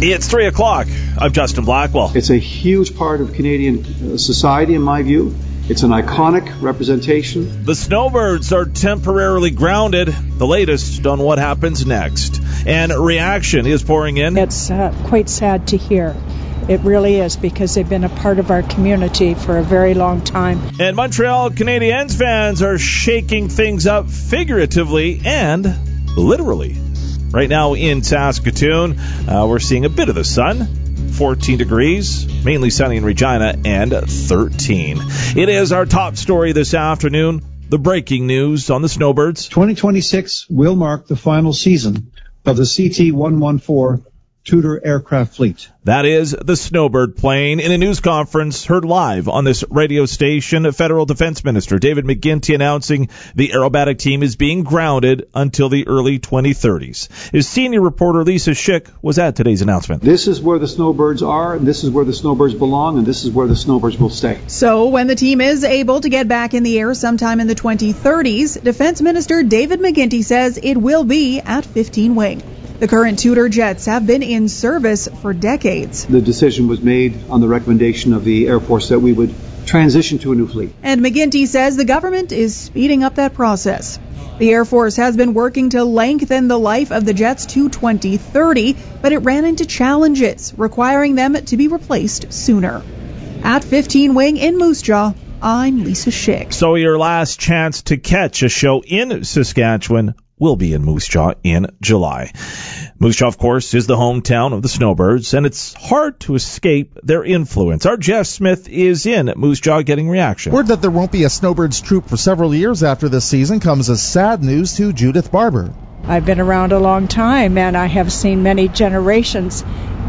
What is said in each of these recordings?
It's 3 o'clock. I'm Justin Blackwell. It's a huge part of Canadian society, in my view. It's an iconic representation. The Snowbirds are temporarily grounded. The latest on what happens next. And reaction is pouring in. It's quite sad to hear. It really is, because they've been a part of our community for a very long time. And Montreal Canadiens fans are shaking things up figuratively and literally. Right now in Saskatoon, we're seeing a bit of the sun. 14 degrees, mainly sunny in Regina, and 13. It is our top story this afternoon, the breaking news on the Snowbirds. 2026 will mark the final season of the CT-114 Tudor aircraft fleet. That is the Snowbird plane. In a news conference heard live on this radio station, Federal Defense Minister David McGuinty announcing the aerobatic team is being grounded until the early 2030s. His senior reporter Lisa Schick was at today's announcement. This is where the Snowbirds are, and this is where the Snowbirds belong, and this is where the Snowbirds will stay. So when the team is able to get back in the air sometime in the 2030s, Defense Minister David McGuinty says it will be at 15 Wing. The current Tudor jets have been in service for decades. The decision was made on the recommendation of the Air Force that we would transition to a new fleet. And McGuinty says the government is speeding up that process. The Air Force has been working to lengthen the life of the jets to 2030, but it ran into challenges, requiring them to be replaced sooner. At 15 Wing in Moose Jaw, I'm Lisa Schick. So your last chance to catch a show in Saskatchewan will be in Moose Jaw in July. Moose Jaw, of course, is the hometown of the Snowbirds, and it's hard to escape their influence. Our Jeff Smith is in Moose Jaw getting reaction. Word that there won't be a Snowbirds troop for several years after this season comes as sad news to Judith Barber. I've been around a long time, and I have seen many generations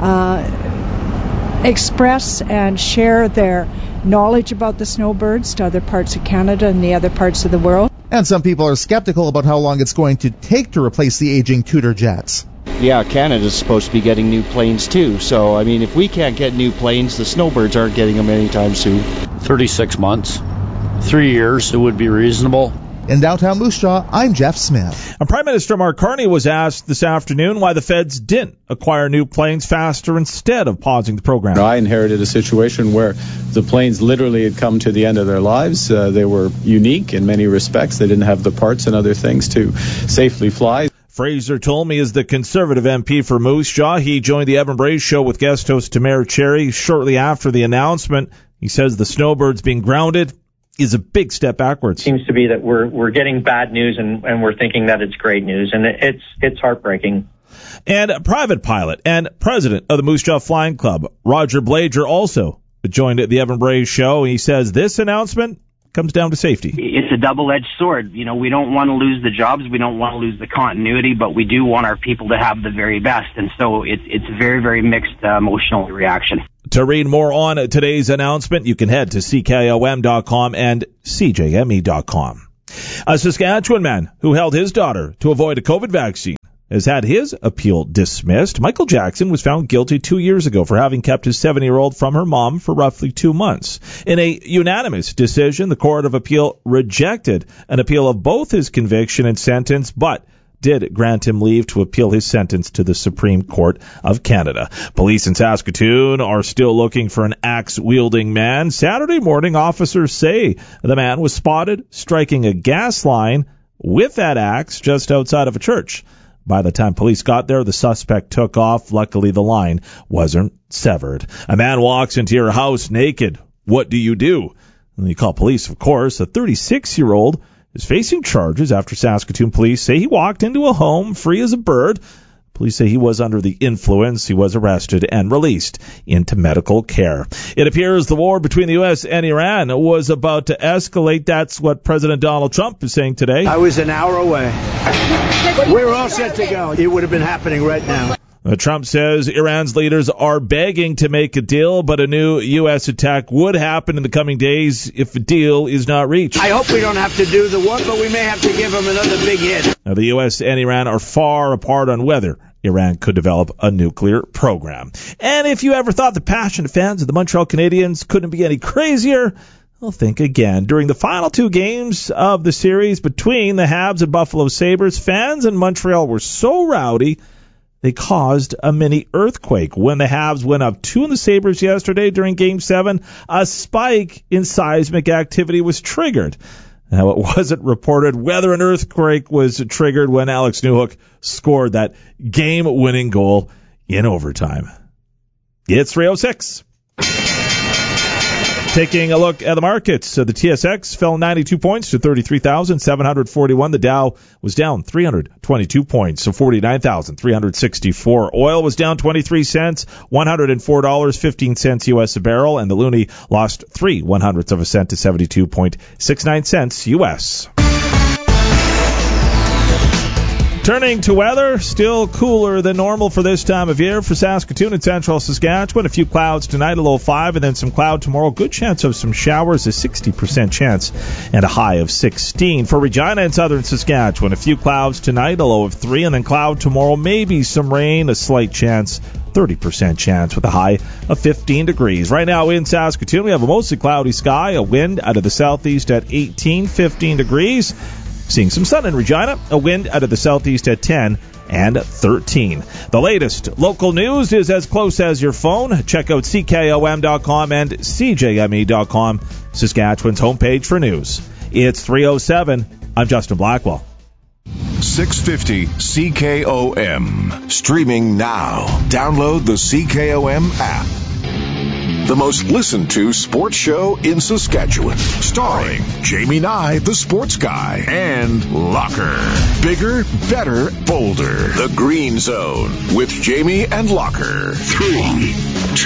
express and share their knowledge about the Snowbirds to other parts of Canada and the other parts of the world. And some people are skeptical about how long it's going to take to replace the aging Tudor jets. Yeah, Canada's supposed to be getting new planes too. So, I mean, if we can't get new planes, the Snowbirds aren't getting them anytime soon. 36 months. 3 years, it would be reasonable. In downtown Moose Jaw, I'm Jeff Smith. And Prime Minister Mark Carney was asked this afternoon why the feds didn't acquire new planes faster instead of pausing the program. I inherited a situation where the planes literally had come to the end of their lives. They were unique in many respects. They didn't have the parts and other things to safely fly. Fraser Tolmie is the Conservative MP for Moose Jaw. He joined the Evan Bray Show with guest host Tamara Cherry shortly after the announcement. He says the Snowbirds being grounded is a big step backwards. It seems to be that we're getting bad news and we're thinking that it's great news, and it's heartbreaking. And a private pilot and president of the Moose Jaw Flying Club, Roger Blager, also joined the Evan Bray Show. He says this announcement comes down to safety. It's a double-edged sword. You know, we don't want to lose the jobs, we don't want to lose the continuity, but we do want our people to have the very best. And so it's a very, very mixed emotional reaction. To read more on today's announcement, you can head to CKOM.com and CJME.com. A Saskatchewan man who held his daughter to avoid a COVID vaccine has had his appeal dismissed. Michael Jackson was found guilty 2 years ago for having kept his 7-year-old from her mom for roughly 2 months. In a unanimous decision, the Court of Appeal rejected an appeal of both his conviction and sentence, but did grant him leave to appeal his sentence to the Supreme Court of Canada. Police in Saskatoon are still looking for an axe-wielding man. Saturday morning, officers say the man was spotted striking a gas line with that axe just outside of a church. By the time police got there, the suspect took off. Luckily, the line wasn't severed. A man walks into your house naked. What do? And you call police, of course. A 36-year-old is facing charges after Saskatoon police say he walked into a home free as a bird. Police say he was under the influence. He was arrested and released into medical care. It appears the war between the U.S. and Iran was about to escalate. That's what President Donald Trump is saying today. I was an hour away. We're all set to go. It would have been happening right now. Trump says Iran's leaders are begging to make a deal, but a new U.S. attack would happen in the coming days if a deal is not reached. I hope we don't have to do the one, but we may have to give them another big hit. Now, the U.S. and Iran are far apart on whether Iran could develop a nuclear program. And if you ever thought the passionate fans of the Montreal Canadiens couldn't be any crazier, well, think again. During the final 2 games of the series between the Habs and Buffalo Sabres, fans in Montreal were so rowdy they caused a mini earthquake. When the Habs went up 2 in the Sabres yesterday during Game 7, a spike in seismic activity was triggered. Now, it wasn't reported whether an earthquake was triggered when Alex Newhook scored that game-winning goal in overtime. It's 3:06. Taking a look at the markets, the TSX fell 92 points to 33,741. The Dow was down 322 points to 49,364. Oil was down 23 cents, $104.15 U.S. a barrel, and the loonie lost 0.03 of a cent to 72.69 cents U.S. Turning to weather, still cooler than normal for this time of year for Saskatoon and central Saskatchewan. A few clouds tonight, a low 5, and then some cloud tomorrow. Good chance of some showers, a 60% chance, and a high of 16. For Regina and southern Saskatchewan, a few clouds tonight, a low of 3, and then cloud tomorrow. Maybe some rain, a slight chance, 30% chance with a high of 15 degrees. Right now in Saskatoon, we have a mostly cloudy sky, a wind out of the southeast at 18, 15 degrees. Seeing some sun in Regina, a wind out of the southeast at 10 and 13. The latest local news is as close as your phone. Check out CKOM.com and CJME.com, Saskatchewan's homepage for news. It's 3:07. I'm Justin Blackwell. 650 CKOM. Streaming now. Download the CKOM app. The most listened to sports show in Saskatchewan. Starring Jamie Nye, the sports guy, and Locker. Bigger, better, bolder. The Green Zone with Jamie and Locker. 3,